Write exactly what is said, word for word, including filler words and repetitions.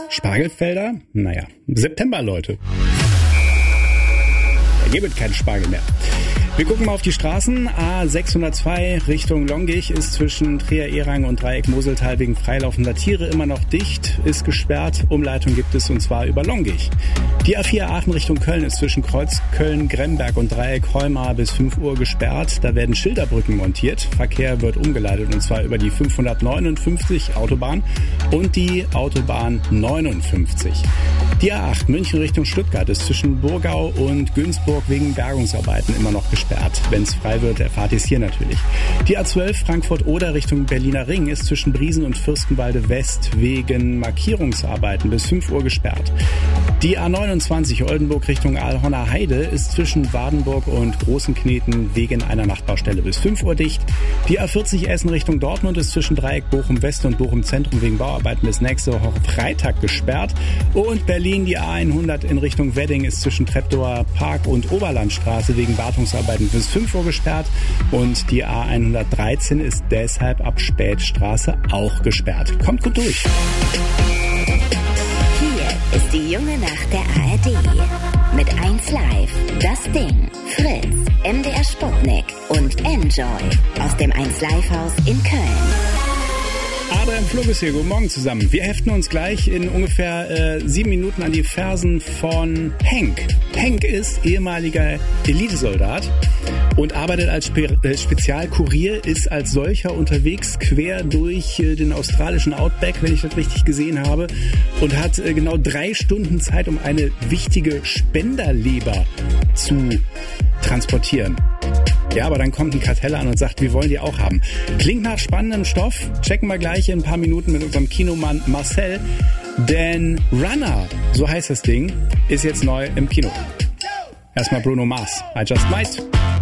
Spargelfelder? Naja, September, Leute. Da gibt es keinen Spargel mehr. Wir gucken mal auf die Straßen. A sechshundertzwei Richtung Longich ist zwischen Trier-Erang und Dreieck-Moseltal wegen freilaufender Tiere immer noch dicht, ist gesperrt. Umleitung gibt es und zwar über Longich. Die A vier Aachen Richtung Köln ist zwischen Kreuz Köln-Gremberg und Dreieck-Heumar bis fünf Uhr gesperrt. Da werden Schilderbrücken montiert. Verkehr wird umgeleitet und zwar über die fünfhundertneunundfünfzig Autobahn und die Autobahn neunundfünfzig. Die A acht München Richtung Stuttgart ist zwischen Burgau und Günzburg wegen Bergungsarbeiten immer noch gesperrt. Wenn es frei wird, erfahrt ihr es hier natürlich. Die A zwölf Frankfurt-Oder Richtung Berliner Ring ist zwischen Briesen und Fürstenwalde West wegen Markierungsarbeiten bis fünf Uhr gesperrt. Die A neunundzwanzig Oldenburg Richtung Aalhorner Heide ist zwischen Wadenburg und Großenkneten wegen einer Nachtbaustelle bis fünf Uhr dicht. Die A vierzig Essen Richtung Dortmund ist zwischen Dreieck Bochum West und Bochum Zentrum wegen Bauarbeiten bis nächste Woche Freitag gesperrt. Und Berlin, die A hundert in Richtung Wedding ist zwischen Treptower Park und Oberlandstraße wegen Wartungsarbeiten bis fünf Uhr gesperrt. Und die A hundertdreizehn ist deshalb ab Spätstraße auch gesperrt. Kommt gut durch. Ist die junge Nacht der A R D. Mit eins Live, Das Ding, Fritz, M D R Sputnik und Enjoy aus dem eins Live Haus in Köln. Adrian Flug ist hier. Guten Morgen zusammen. Wir heften uns gleich in ungefähr äh, sieben Minuten an die Fersen von Henk. Henk ist ehemaliger Elitesoldat und arbeitet als Spe- äh, Spezialkurier, ist als solcher unterwegs quer durch äh, den australischen Outback, wenn ich das richtig gesehen habe, und hat äh, genau drei Stunden Zeit, um eine wichtige Spenderleber zu transportieren. Ja, aber dann kommt ein Kartell an und sagt, wir wollen die auch haben. Klingt nach spannendem Stoff. Checken wir gleich in ein paar Minuten mit unserem Kinomann Marcel. Denn Runner, so heißt das Ding, ist jetzt neu im Kino. Erstmal Bruno Mars. I Just Might.